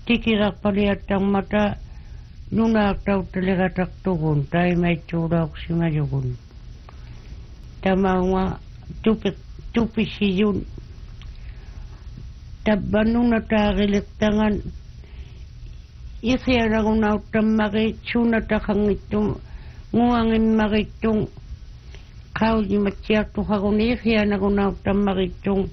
tikirak paliatang mata nunak tau telegatak tukun tai mai curak simayukun tamawa tupi siyun tabanung na tagilik tangan ikhya ragunaw tamaki chuna takangitong nguangin makitong kau di maciak tu hakun ikhya ragunaw tamakitong